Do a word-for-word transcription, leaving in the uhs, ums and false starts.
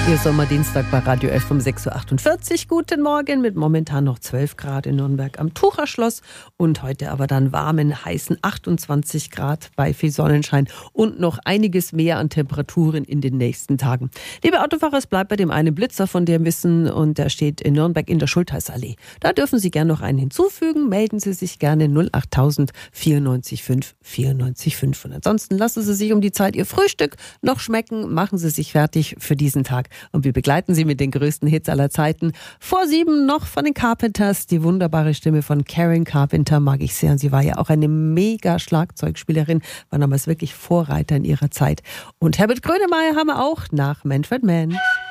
Ihr Sommerdienstag bei Radio F um sechs Uhr achtundvierzig. Guten Morgen mit momentan noch zwölf Grad in Nürnberg am Tucherschloss und heute aber dann warmen, heißen achtundzwanzig Grad bei viel Sonnenschein und noch einiges mehr an Temperaturen in den nächsten Tagen. Liebe Autofahrer, es bleibt bei dem einen Blitzer, von dem Wissen, und der steht in Nürnberg in der Schultheißallee. Da dürfen Sie gerne noch einen hinzufügen. Melden Sie sich gerne null acht tausend vierundneunzig fünf vierundneunzig fünf. Und ansonsten lassen Sie sich um die Zeit Ihr Frühstück noch schmecken. Machen Sie sich fertig für diesen Tag. Und wir begleiten Sie mit den größten Hits aller Zeiten. Vor sieben noch von den Carpenters. Die wunderbare Stimme von Karen Carpenter mag ich sehr. Und sie war ja auch eine mega Schlagzeugspielerin, war damals wirklich Vorreiter in ihrer Zeit. Und Herbert Grönemeyer haben wir auch nach Manfred Mann.